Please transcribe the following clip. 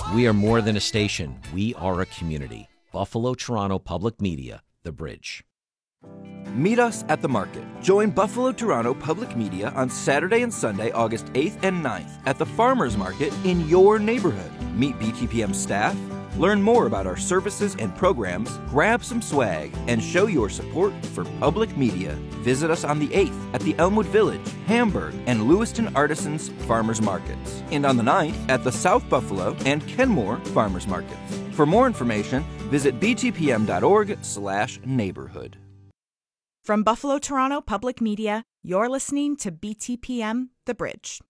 We are more than a station. We are a community. Buffalo Toronto Public Media, The Bridge. Meet us at the market. Join Buffalo Toronto Public Media on Saturday and Sunday, August 8th and 9th at the Farmers Market in your neighborhood. Meet BTPM staff, learn more about our services and programs, grab some swag, and show your support for public media. Visit us on the 8th at the Elmwood Village, Hamburg, and Lewiston Artisans Farmers Markets, and on the 9th at the South Buffalo and Kenmore Farmers Markets. For more information, visit btpm.org/neighborhood. From Buffalo Toronto Public Media, you're listening to BTPM The Bridge.